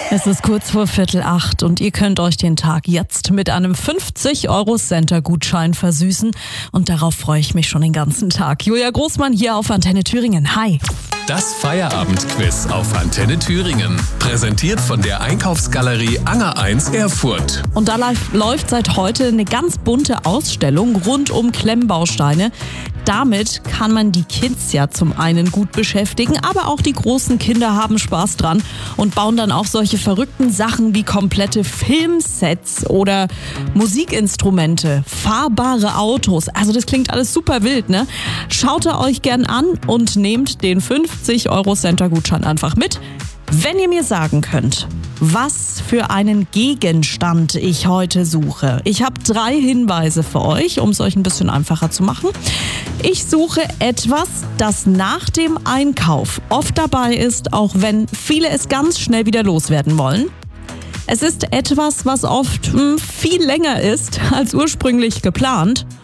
Es ist kurz vor 7:15 und ihr könnt euch den Tag jetzt mit einem 50-Euro-Center-Gutschein versüßen. Und darauf freue ich mich schon den ganzen Tag. Julia Großmann hier auf Antenne Thüringen. Hi. Das Feierabendquiz auf Antenne Thüringen. Präsentiert von der Einkaufsgalerie Anger 1 Erfurt. Und da läuft seit heute eine ganz bunte Ausstellung rund um Klemmbausteine. Damit kann man die Kids ja zum einen gut beschäftigen, aber auch die großen Kinder haben Spaß dran und bauen dann auch solche verrückten Sachen wie komplette Filmsets oder Musikinstrumente, fahrbare Autos. Also das klingt alles super wild, ne? Schaut ihr euch gern an und nehmt den 50-Euro-Center-Gutschein einfach mit. Wenn ihr mir sagen könnt, was für einen Gegenstand ich heute suche. Ich habe 3 Hinweise für euch, um es euch ein bisschen einfacher zu machen. Ich suche etwas, das nach dem Einkauf oft dabei ist, auch wenn viele es ganz schnell wieder loswerden wollen. Es ist etwas, was oft viel länger ist als ursprünglich geplant.